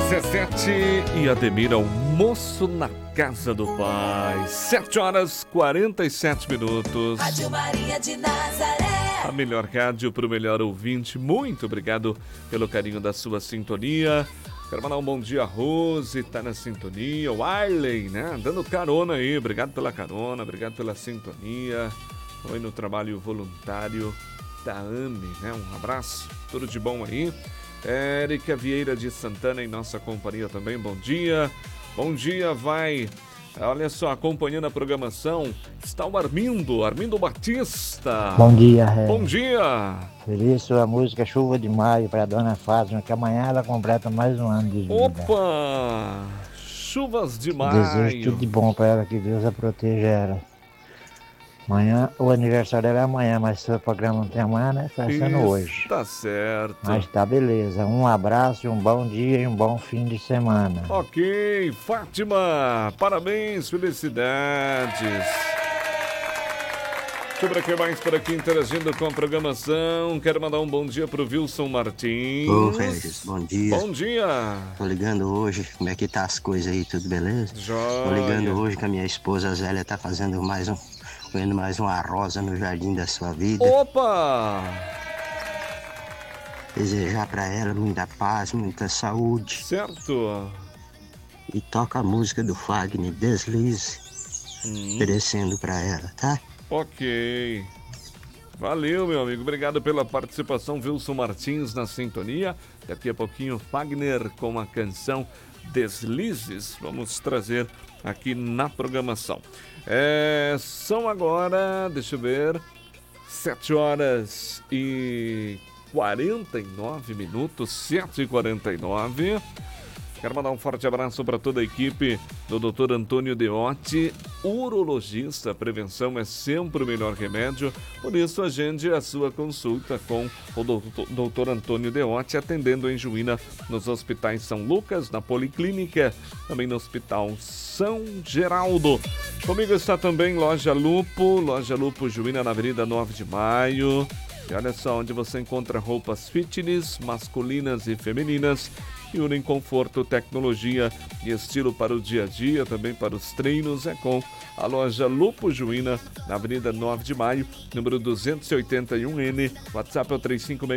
17 e Ademir, almoço na casa do pai. 7h47. Rádio Maria de Nazaré. A melhor rádio para o melhor ouvinte. Muito obrigado pelo carinho da sua sintonia. Quero mandar um bom dia a Rose, tá na sintonia. O Arley, né? Dando carona aí. Obrigado pela carona, obrigado pela sintonia. Foi no trabalho voluntário da AME, né? Um abraço, tudo de bom aí. Érica Vieira de Santana em nossa companhia também, bom dia. Bom dia, vai. Olha só, acompanhando a programação, está o Armindo Batista. Bom dia, Bom dia. Feliz a música Chuva de Maio para Dona Fátima, que amanhã ela completa mais um ano de vida. Opa! Chuvas de maio. Desejo tudo de bom para ela, que Deus a proteja ela. Amanhã, o aniversário dela é amanhã, mas se o programa não tem amanhã, né? Está sendo hoje. Tá certo. Mas tá beleza. Um abraço, um bom dia e um bom fim de semana. Ok, Fátima, parabéns, felicidades. Deixa eu ver quem mais por aqui interagindo com a programação. Quero mandar um bom dia pro Wilson Martins. Ô, Regis, bom dia. Bom dia. Tô ligando hoje, como é que tá as coisas aí, tudo beleza? Joia. Tô ligando hoje que a minha esposa Zélia tá fazendo comendo mais uma rosa no jardim da sua vida. Opa! Desejar pra ela muita paz, muita saúde. Certo. E toca a música do Fagner, Deslize, oferecendo pra ela, tá? Ok. Valeu, meu amigo. Obrigado pela participação, Wilson Martins na sintonia. Daqui a pouquinho, Fagner com a canção Deslizes. Vamos trazer aqui na programação. São agora, deixa eu ver, 7h49, 7h49. Quero mandar um forte abraço para toda a equipe do Dr. Antônio Deotti, urologista. Prevenção é sempre o melhor remédio, por isso agende a sua consulta com o Dr. Antônio Deotti, atendendo em Juína, nos hospitais São Lucas, na Policlínica, também no Hospital São Geraldo. Comigo está também Loja Lupo Juína, na Avenida 9 de Maio. E olha só, onde você encontra roupas fitness, masculinas e femininas, que unem conforto, tecnologia e estilo para o dia a dia, também para os treinos. É com a Loja Lupo Juína, na Avenida 9 de Maio, número 281N. WhatsApp é o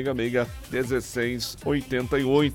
3566-1688.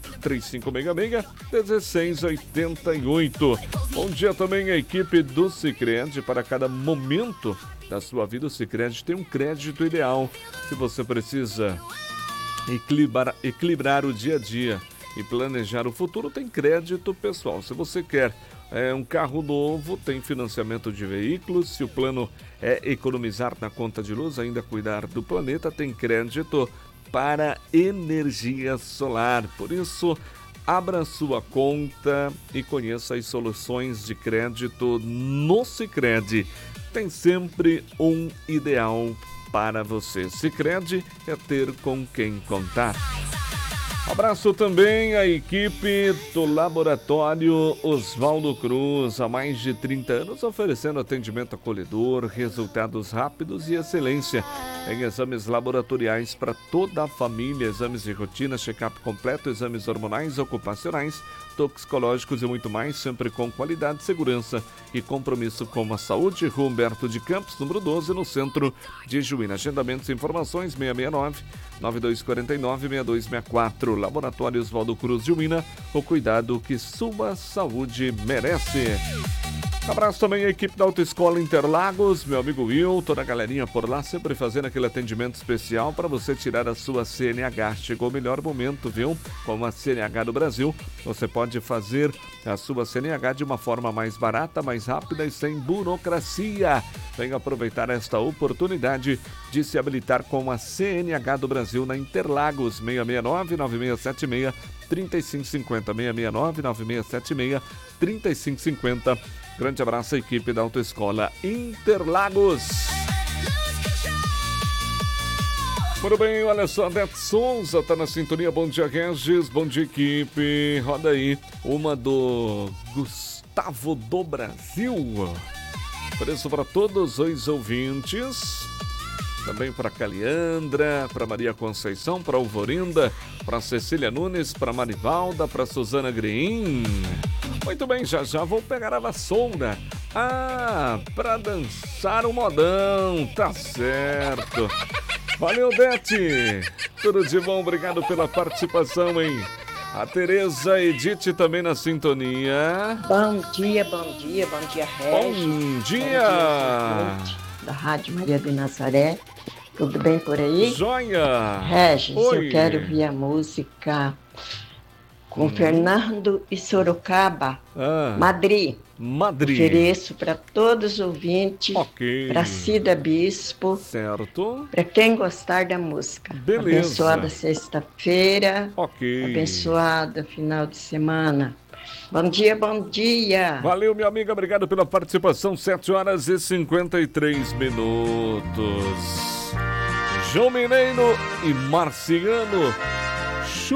3566-1688. Bom dia também à equipe do Sicredi. Para cada momento da sua vida, o Sicredi tem um crédito ideal. Se você precisa equilibrar o dia a dia e planejar o futuro, tem crédito pessoal. Se você quer um carro novo, tem financiamento de veículos. Se o plano é economizar na conta de luz, ainda cuidar do planeta, tem crédito para energia solar. Por isso, abra sua conta e conheça as soluções de crédito no Sicredi. Tem sempre um ideal para você. Sicredi é ter com quem contar. Abraço também à equipe do Laboratório Oswaldo Cruz, há mais de 30 anos oferecendo atendimento acolhedor, resultados rápidos e excelência em exames laboratoriais para toda a família, exames de rotina, check-up completo, exames hormonais, ocupacionais, toxicológicos e muito mais, sempre com qualidade, segurança e compromisso com a saúde. Rua Humberto de Campos, número 12, no centro de Juína. Agendamentos e informações 669-9249-6264. Laboratório Oswaldo Cruz de Juína, o cuidado que sua saúde merece. Abraço também à equipe da Autoescola Interlagos, meu amigo Will, toda a galerinha por lá, sempre fazendo aquele atendimento especial para você tirar a sua CNH. Chegou o melhor momento, viu? Com a CNH do Brasil, você pode fazer a sua CNH de uma forma mais barata, mais rápida e sem burocracia. Venha aproveitar esta oportunidade de se habilitar com a CNH do Brasil na Interlagos, 669-9676-3550, 669-9676-3550. Grande abraço à equipe da Autoescola Interlagos. Muito bem, olha só, Neto Souza tá na sintonia. Bom dia, Regis. Bom dia, equipe. Roda aí uma do Gustavo do Brasil. Preço para todos os ouvintes. também para Caliandra, para Maria Conceição, para Alvorinda, para Cecília Nunes, para Marivalda, para Suzana Green. Muito bem, já vou pegar a vassoura. Para dançar o modão, tá certo. Valeu, Bete. Tudo de bom, obrigado pela participação, hein? A Tereza Edith também na sintonia. Bom dia, Regis. Bom dia. Da Rádio Maria de Nazaré. Tudo bem por aí? Joia. Regis, Oi. eu quero ouvir a música com Fernando e Sorocaba, Madrid. Ofereço para todos os ouvintes, para Cida Bispo, certo? Para quem gostar da música. Beleza. Abençoada sexta-feira, abençoada final de semana. Bom dia. Valeu, minha amiga, obrigado pela participação. 7h53. João Mineiro e Marciano